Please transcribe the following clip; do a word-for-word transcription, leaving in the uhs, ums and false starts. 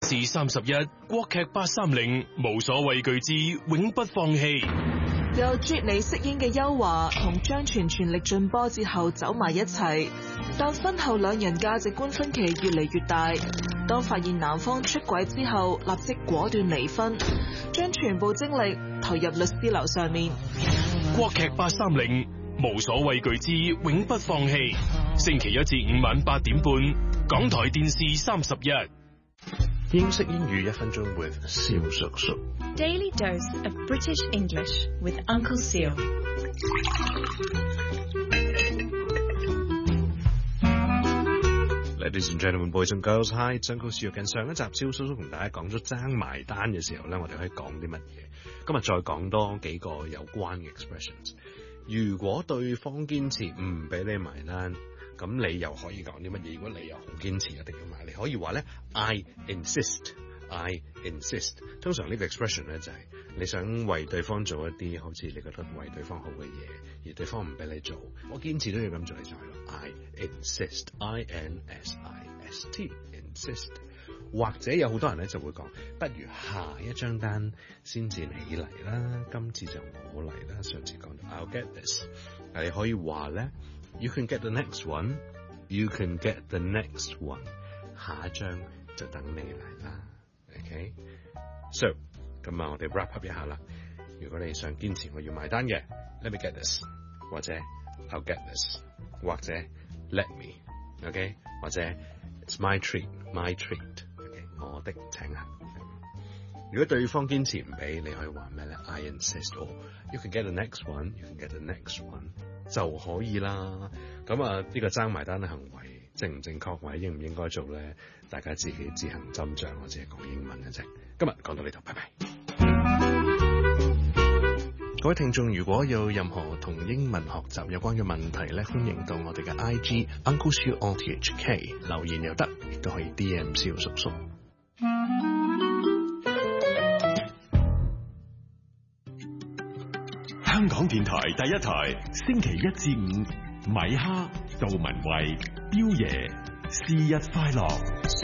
視三十一，國劇八三零，無所畏懼之永不放棄。 由啜尼飾演嘅邱華同張全全力進波之後走埋一齊，但婚後兩人價值觀分歧越嚟越大。當發現男方出軌之後，立即果斷離婚，將全部精力投入律師樓上面。 國劇八三零，無所畏懼之永不放棄。星期一至五晚八點半，港台電視三十一。 英式英語一分鐘 with 蕭叔叔。 Daily dose of British English with Uncle Seal. Ladies and gentlemen, boys and girls, hi, it's Uncle Seal。近上一集蕭叔叔同大家講咗爭埋單嘅時候咧，我哋可以講啲乜嘢？今日再講多幾個有關嘅 expressions。如果對方堅持唔俾你埋單，咁你又可以講啲乜嘢？如果你又好堅持一定要買，你可以話咧 I insist, I insist。通常呢個 expression 咧就係你想為對方做一啲好似你覺得為對方好嘅嘢，而對方唔俾你做，我堅持都要咁做，你就係咯 I insist, I N S I S T, insist。或者有好多人咧就會講，不如下一張單先至你嚟啦，今次就我嚟啦。上次講到 I'll get this， 你可以話咧。You can get the next one. You can get the next one. 下一張就等你嚟啦。OK? So, 咁啊，我哋 wrap up 一下啦。如果你想堅持我要埋單嘅 ，Let me get this， 或者 I'll get this， 或者 Let me，OK？、Okay? 或者 It's my treat，my treat，OK？、Okay? 我的請客。如果對方堅持唔俾，你可以話咩咧 ？I insist， or you can get the next one，you can get the next one 就可以啦。咁啊，呢個爭埋單嘅行為正唔正確或者應唔應該做咧？大家自己自行斟酌，我只係講英文嘅啫。今日講到呢度，拜拜。各位聽眾，如果有任何同英文學習有關嘅問題咧，歡迎到我哋嘅 I G Uncle Siu O T H K 留言又得，亦都可以 D M 蕭叔叔。 香港電台第一台，星期一至五，米哈、杜文慧、彪爺，是日快樂。